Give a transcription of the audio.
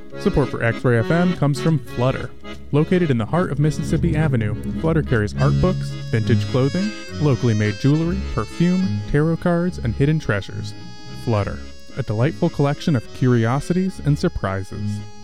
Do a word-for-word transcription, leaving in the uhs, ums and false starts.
Support for X-Ray F M comes from Flutter. Located in the heart of Mississippi Avenue, Flutter carries art books, vintage clothing, locally made jewelry, perfume, tarot cards, and hidden treasures. Flutter, a delightful collection of curiosities and surprises.